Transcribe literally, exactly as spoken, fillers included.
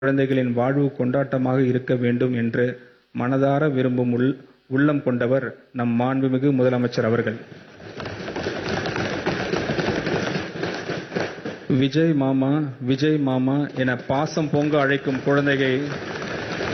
குழந்தைகளின் வாழ்வு கொண்டாட்டமாக இருக்க வேண்டும் என்று மனதார விரும்பும் உள் உள்ளம் கொண்டவர் நம் மாண்புமிகு முதலமைச்சர் அவர்கள். விஜய் மாமா, விஜய் மாமா என பாசம் பொங்க அழைக்கும் குழந்தையை